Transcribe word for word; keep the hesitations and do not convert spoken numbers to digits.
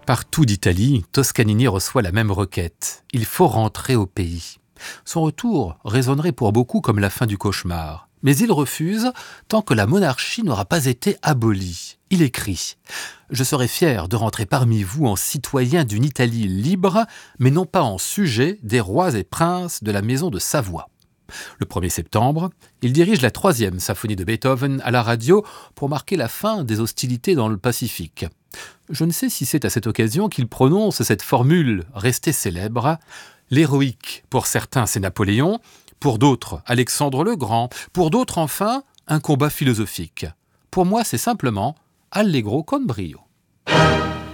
Partout d'Italie, Toscanini reçoit la même requête. Il faut rentrer au pays. Son retour résonnerait pour beaucoup comme la fin du cauchemar. Mais il refuse tant que la monarchie n'aura pas été abolie. Il écrit « Je serai fier de rentrer parmi vous en citoyen d'une Italie libre, mais non pas en sujet des rois et princes de la maison de Savoie. » Le premier septembre, il dirige la troisième symphonie de Beethoven à la radio pour marquer la fin des hostilités dans le Pacifique. Je ne sais si c'est à cette occasion qu'il prononce cette formule restée célèbre. L'héroïque, pour certains, c'est Napoléon, pour d'autres, Alexandre le Grand, pour d'autres, enfin, un combat philosophique. Pour moi, c'est simplement Allegro con brio.